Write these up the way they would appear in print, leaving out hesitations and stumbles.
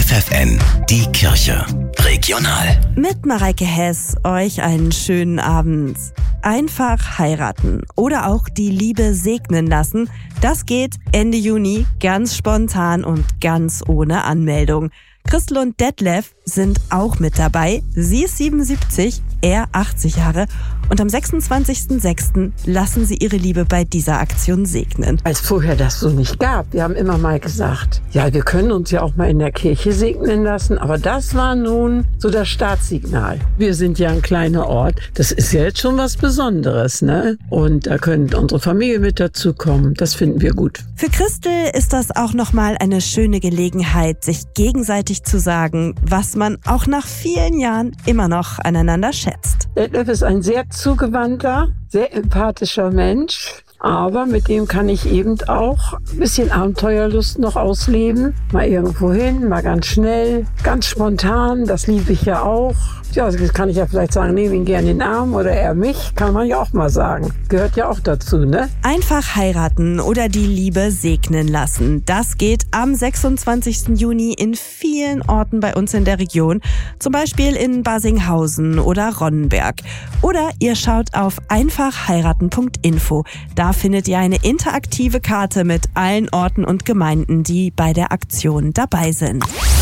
FFN, die Kirche. Regional. Mit Mareike Hess euch einen schönen Abend. Einfach heiraten oder auch die Liebe segnen lassen, das geht Ende Juni ganz spontan und ganz ohne Anmeldung. Christel und Detlef sind auch mit dabei. Sie ist 77, er 80 Jahre. Und am 26.06. lassen sie ihre Liebe bei dieser Aktion segnen. Als vorher das so nicht gab. Wir haben immer mal gesagt, ja, wir können uns ja auch mal in der Kirche segnen lassen. Aber das war nun so das Startsignal. Wir sind ja ein kleiner Ort. Das ist ja jetzt schon was Besonderes, ne? Und da könnte unsere Familie mit dazukommen. Das finden wir gut. Für Christel ist das auch nochmal eine schöne Gelegenheit, sich gegenseitig zu sagen, was man auch nach vielen Jahren immer noch aneinander schätzt. Detlef ist ein sehr zugewandter, sehr empathischer Mensch. Aber mit dem kann ich eben auch ein bisschen Abenteuerlust noch ausleben. Mal irgendwo hin, mal ganz schnell, ganz spontan. Das liebe ich ja auch. Ja, das kann ich ja vielleicht sagen, nehme ihn gerne in den Arm oder er mich. Kann man ja auch mal sagen. Gehört ja auch dazu, ne? Einfach heiraten oder die Liebe segnen lassen. Das geht am 26. Juni in vielen Orten bei uns in der Region. Zum Beispiel in Barsinghausen oder Ronnenberg. Oder ihr schaut auf einfachheiraten.info. Da findet ihr eine interaktive Karte mit allen Orten und Gemeinden, die bei der Aktion dabei sind.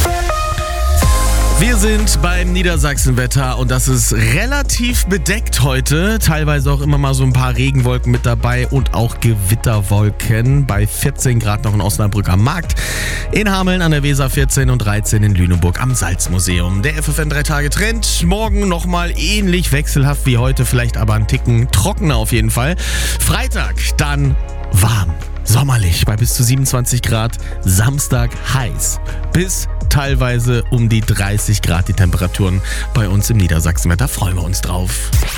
Wir sind beim Niedersachsenwetter und das ist relativ bedeckt heute. Teilweise auch immer mal so ein paar Regenwolken mit dabei und auch Gewitterwolken. Bei 14 Grad noch in Osnabrück am Markt. In Hameln an der Weser 14 und 13 in Lüneburg am Salzmuseum. Der FFN 3-Tage-Trend. Morgen nochmal ähnlich wechselhaft wie heute, vielleicht aber einen Ticken trockener auf jeden Fall. Freitag dann warm. Sommerlich bei bis zu 27 Grad, Samstag heiß. Bis teilweise um die 30 Grad die Temperaturen bei uns im Niedersachsenwetter. Da freuen wir uns drauf.